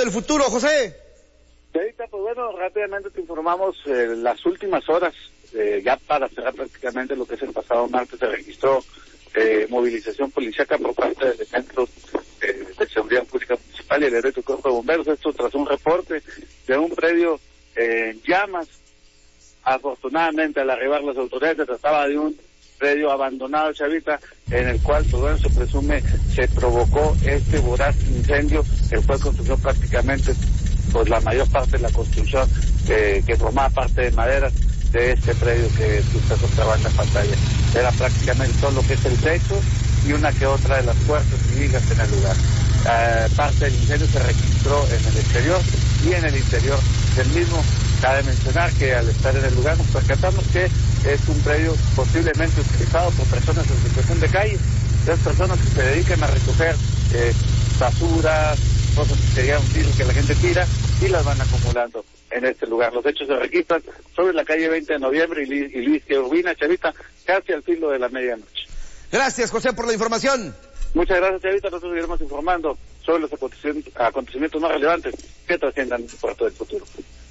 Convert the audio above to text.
del Futuro, José? Ahorita, pues bueno, rápidamente te informamos las últimas horas, ya para cerrar prácticamente lo que es el pasado martes, se registró movilización policíaca por parte de elementos de seguridad pública municipal y el Heroico Cuerpo de Bomberos. Esto tras un reporte de un predio en llamas. Afortunadamente, al arribar las autoridades, se trataba de un predio abandonado, Chavita, en el cual, pues bueno, se presume se provocó este voraz incendio, el cual construyó prácticamente pues la mayor parte de la construcción que formaba parte de madera de este predio que usted observa en la pantalla. Era prácticamente todo lo que es el techo y una que otra de las puertas y vigas en el lugar. Parte del incendio se registró en el exterior y en el interior del mismo. Cabe mencionar que al estar en el lugar nos percatamos que es un predio posiblemente utilizado por personas en situación de calle, esas personas que se dedican a recoger basura, cosas que sería útil que la gente tira y las van acumulando en este lugar. Los hechos se registran sobre la calle 20 de noviembre y Luis Urbina, Chavita, casi al filo de la medianoche. Gracias, José, por la información. Muchas gracias, Chavita. Nosotros seguiremos informando sobre los acontecimientos más relevantes que trasciendan el Puerto del Futuro.